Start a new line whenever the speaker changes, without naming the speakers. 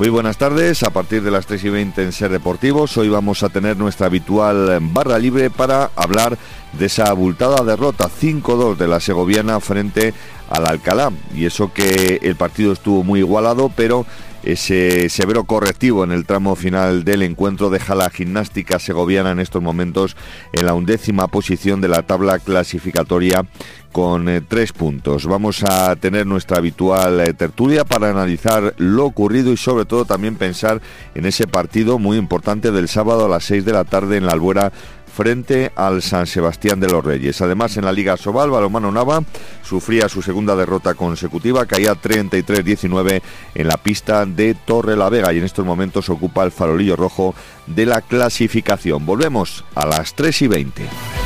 Muy buenas tardes, a partir de las 3:20 en Ser Deportivos, hoy vamos a tener nuestra habitual barra libre para hablar de esa abultada derrota 5-2 de la segoviana frente al Alcalá, y eso que el partido estuvo muy igualado, pero ese severo correctivo en el tramo final del encuentro deja a la gimnástica segoviana en estos momentos en la 11ª posición de la tabla clasificatoria con 3 puntos. Vamos a tener nuestra habitual tertulia para analizar lo ocurrido y sobre todo también pensar en ese partido muy importante del sábado a las 6 de la tarde en la Albuera frente al San Sebastián de los Reyes. Además, en la Liga Sobal, Balonmano Nava sufría su segunda derrota consecutiva, caía 33-19 en la pista de Torrelavega y en estos momentos ocupa el farolillo rojo de la clasificación. Volvemos a las 3:20.